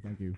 Thank you.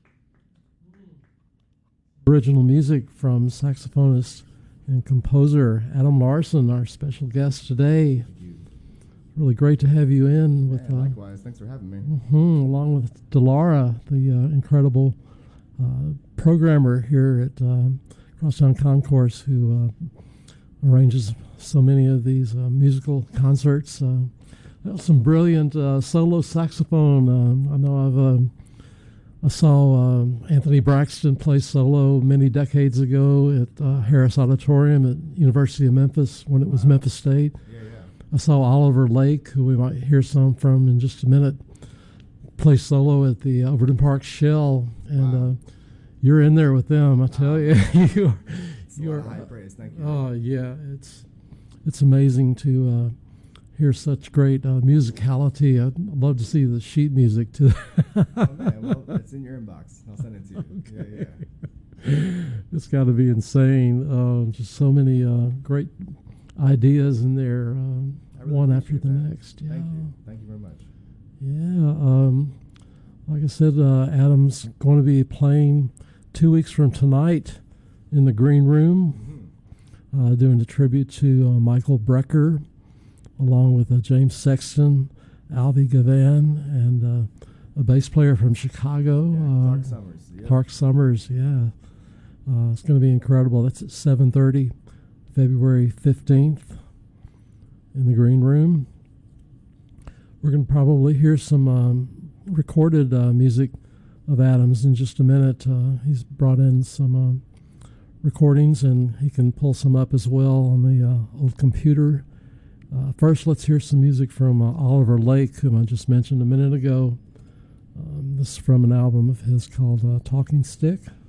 Original music from saxophonist and composer Adam Larson, our special guest today. Thank you. Really great to have you in with likewise. Thanks for having me. Along with Delara, the incredible programmer here at Crosstown Concourse, who arranges so many of these musical concerts. Some brilliant solo saxophone. I know I saw Anthony Braxton play solo many decades ago at Harris Auditorium at University of Memphis when it was Memphis State. Yeah. I saw Oliver Lake, who we might hear some from in just a minute, play solo at the Overton Park Shell, and you're in there with them. I tell you, you're high praise. Thank you. Oh yeah, it's amazing to hear such great musicality. I'd love to see the sheet music too. Oh man, well, it's in your inbox. I'll send it to you. Okay. Yeah. It's got to be insane. Just so many great ideas in there, really one after the that. next. Yeah. Thank you very much. Yeah. Like I said, Adam's going to be playing 2 weeks from tonight in the Green Room, doing a tribute to Michael Brecker, along with James Sexton, Alvy Gavan, and a bass player from Chicago. Clark Summers. Yep. Clark Summers, yeah. It's going to be incredible. That's at 7:30, February 15th, in the Green Room. We're going to probably hear some recorded music of Adam's in just a minute. He's brought in some recordings, and he can pull some up as well on the old computer. First, let's hear some music from Oliver Lake, whom I just mentioned a minute ago. This is from an album of his called Talking Stick.